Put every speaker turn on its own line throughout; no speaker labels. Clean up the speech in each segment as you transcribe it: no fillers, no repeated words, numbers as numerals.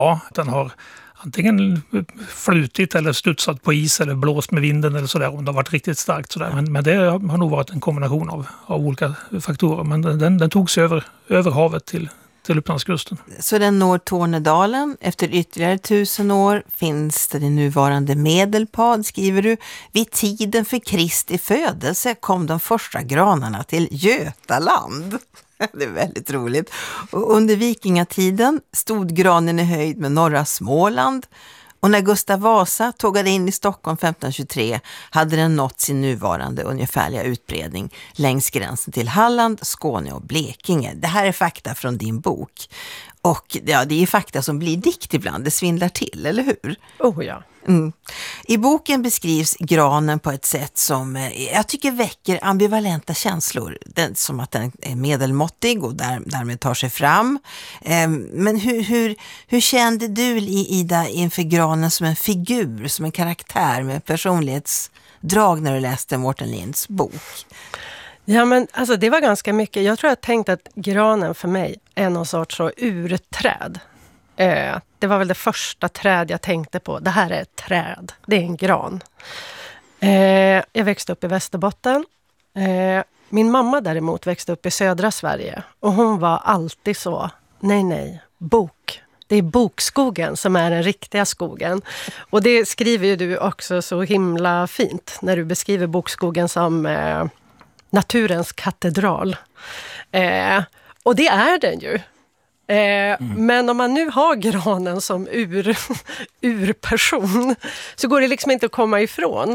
Ja, den har antingen flutit eller studsat på is eller blåst med vinden eller sådär om det har varit riktigt starkt sådär. Men det har nog varit en kombination av olika faktorer. Men den tog sig över havet till Upplandskusten.
Så den når Tornedalen. Efter ytterligare 1000 år finns det nuvarande Medelpad, skriver du. Vid tiden för Kristi födelse kom de första granarna till Götaland. Det är väldigt roligt. Och under vikingatiden stod granen i höjd med norra Småland. Och när Gustav Vasa tågade in i Stockholm 1523 hade den nått sin nuvarande ungefärliga utbredning längs gränsen till Halland, Skåne och Blekinge. Det här är fakta från din bok. Och ja, det är fakta som blir dikt ibland, det svindlar till, eller hur?
Oh ja.
Mm. I boken beskrivs granen på ett sätt som jag tycker väcker ambivalenta känslor. Som att den är medelmåttig och därmed tar sig fram. Men hur kände du, Ida, inför granen som en figur, som en karaktär med personlighetsdrag när du läste Mårten Linds bok?
Ja, men alltså det var ganska mycket. Jag tror jag tänkte att granen för mig är någon sorts urträd. Det var väl det första träd jag tänkte på. Det här är ett träd. Det är en gran. Jag växte upp i Västerbotten. Min mamma däremot växte upp i södra Sverige. Och hon var alltid så, nej, bok. Det är bokskogen som är den riktiga skogen. Och det skriver ju du också så himla fint när du beskriver bokskogen som naturens katedral. Och det är den ju. Men om man nu har granen som urperson så går det liksom inte att komma ifrån.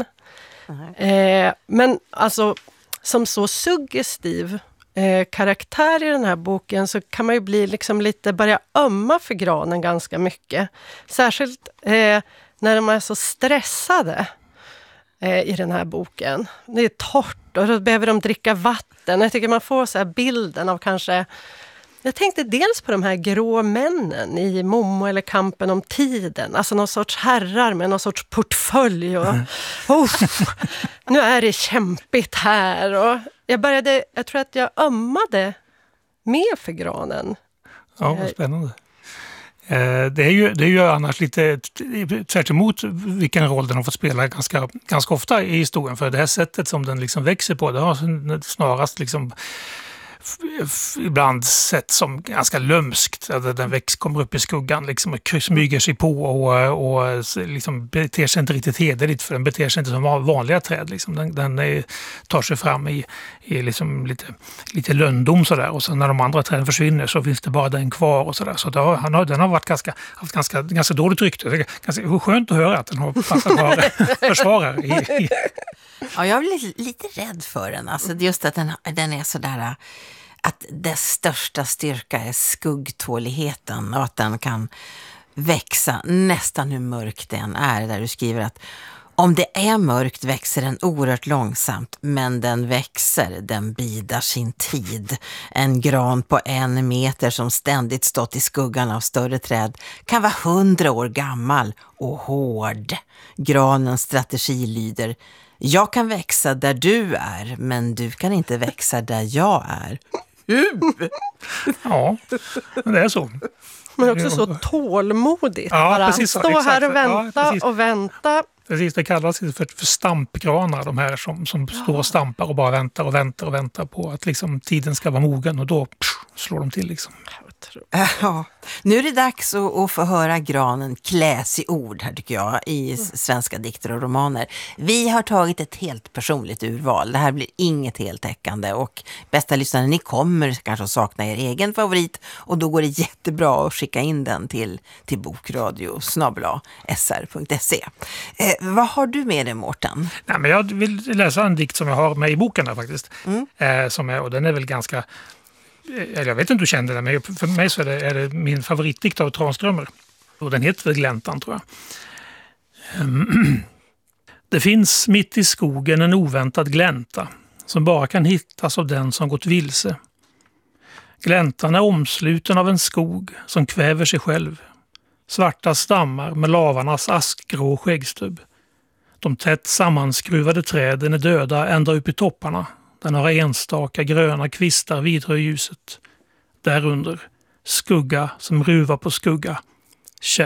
Men alltså som så suggestiv karaktär i den här boken så kan man ju bli liksom lite börja ömma för granen ganska mycket. Särskilt när de är så stressade i den här boken. Det är torrt och då behöver de dricka vatten. Jag tycker man får så här bilden av kanske... Jag tänkte dels på de här grå männen i Momo eller Kampen om tiden. Alltså någon sorts herrar med någon sorts portfölj. Och, nu är det kämpigt här. Och jag tror att jag ömmade mer för granen.
Ja, vad spännande. Det är ju annars lite tvärt emot vilken roll den har fått spela ganska ofta i historien. För det här sättet som den liksom växer på, det har snarast liksom ibland sett som ganska lömskt. Den kommer upp i skuggan liksom, och smyger sig på och liksom beter sig inte riktigt hederligt, för den beter sig inte som vanliga träd. Liksom. Den tar sig fram i liksom lite lönndom sådär, och sen när de andra träden försvinner så finns det bara den kvar och sådär. Så den har haft ganska dåligt rykte. Det är skönt att höra att den har passat vara försvarare.
Ja, jag blir lite rädd för den. Alltså just att den är sådär, att dess största styrka är skuggtåligheten och att den kan växa nästan hur mörkt den är. Där du skriver att om det är mörkt växer den oerhört långsamt, men den växer, den bidar sin tid. En gran på 1 meter som ständigt stått i skuggan av större träd kan vara 100 år gammal och hård. Granens strategi lyder: jag kan växa där du är, men du kan inte växa där jag är.
Ja, det är så.
Men också så tålmodigt.
Ja, precis så.
Stå här och vänta och vänta.
Precis, det kallas för stampgranar, de här som står och stampar och bara väntar på att liksom tiden ska vara mogen, och då slår de till liksom.
Ja, nu är det dags att få höra granen kläs i ord här, tycker jag, i svenska dikter och romaner. Vi har tagit ett helt personligt urval. Det här blir inget heltäckande, och bästa lyssnare, ni kommer kanske att sakna er egen favorit, och då går det jättebra att skicka in den till bokradio@sr.se. Vad har du med dig, Mårten?
Nej, men jag vill läsa en dikt som jag har med i boken här faktiskt. Och den är väl ganska... Jag vet inte om du kände det, men för mig så är det min favoritdikt av Tranströmer. Och den heter väl Gläntan, tror jag. Det finns mitt i skogen en oväntad glänta som bara kan hittas av den som gått vilse. Gläntan är omsluten av en skog som kväver sig själv. Svarta stammar med lavarnas askgrå skäggstubb. De tätt sammanskruvade träden är döda ända upp i topparna. Den har enstaka gröna kvistar vidrör ljuset. Därunder skugga som ruvar på skugga.